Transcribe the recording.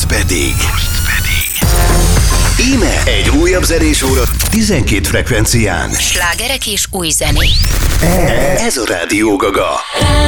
Most pedig. Íme egy újabb zenés óra 12 frekvencián. Slágerek és új zenék. Ez a Rádió Gaga.